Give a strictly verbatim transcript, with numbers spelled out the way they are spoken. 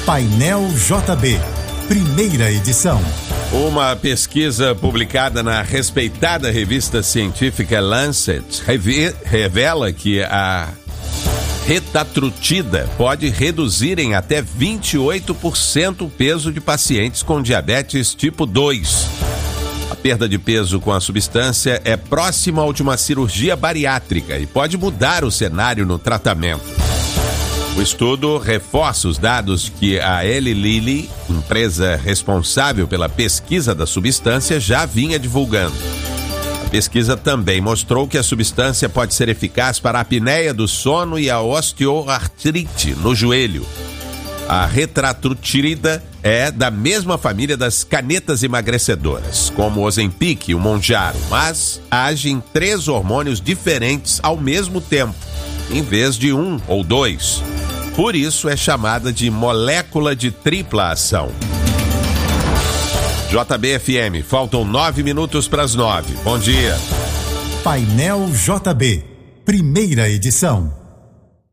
Painel J B, primeira edição. Uma pesquisa publicada na respeitada revista científica Lancet revela que a retatrutida pode reduzir em até vinte e oito por cento o peso de pacientes com diabetes tipo dois. A perda de peso com a substância é próxima a uma cirurgia bariátrica e pode mudar o cenário no tratamento. O estudo reforça os dados que a Eli Lilly, empresa responsável pela pesquisa da substância, já vinha divulgando. A pesquisa também mostrou que a substância pode ser eficaz para a apneia do sono e a osteoartrite no joelho. A retatrutida é da mesma família das canetas emagrecedoras, como o Ozempic e o Mounjaro, mas age em três hormônios diferentes ao mesmo tempo, em vez de um ou dois. Por isso é chamada de molécula de tripla ação. J B F M, faltam nove minutos para as nove. Bom dia. Painel J B, primeira edição.